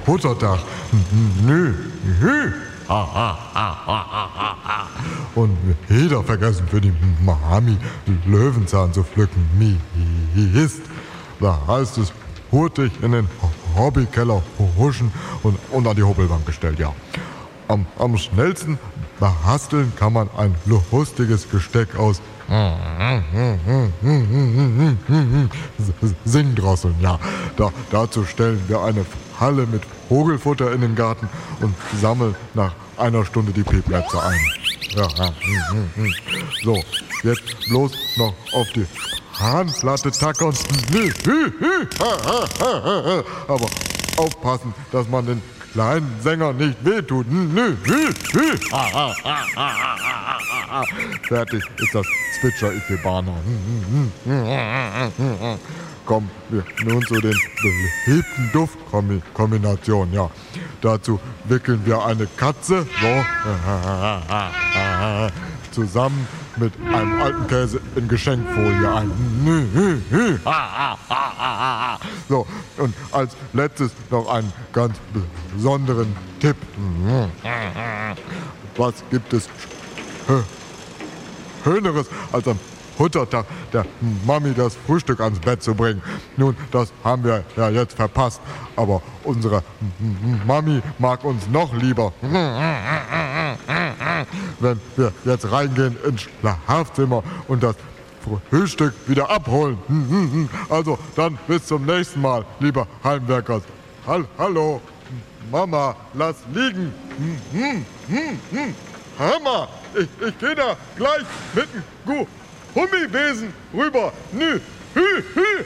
Muttertag. Nö, nö. Ha, ha, ha, ha, ha, ha. Und wieder vergessen für die Mami Löwenzahn zu pflücken. Mist. Da heißt es, hurtig in den Hobbykeller huschen und an die Hobelbank gestellt, ja. Am schnellsten basteln kann man ein lustiges Gesteck aus Singdrosseln, ja. Dazu stellen wir eine Falle mit Vogelfutter in den Garten und sammeln nach einer Stunde die Peplätze ein. Ja, so, jetzt bloß noch auf die Hahnplatte tackern. Aber aufpassen, dass man den kleinen Sänger nicht wehtut. Fertig ist das Zwitscher Ikebana. Kommen wir nun zu den beliebten Duftkombinationen. Ja, dazu wickeln wir eine Katze so zusammen mit einem alten Käse in Geschenkfolie ein. So, und als letztes noch einen ganz besonderen Tipp. Was gibt es Schöneres als am Muttertag der Mami das Frühstück ans Bett zu bringen? Nun, das haben wir ja jetzt verpasst, aber unsere Mami mag uns noch lieber. Wenn wir jetzt reingehen ins Schlafzimmer und das Frühstück wieder abholen. Also dann bis zum nächsten Mal, lieber Heimwerkers. Hallo, Mama, lass liegen. Hammer, ich gehe da gleich mit dem Gummibesen rüber.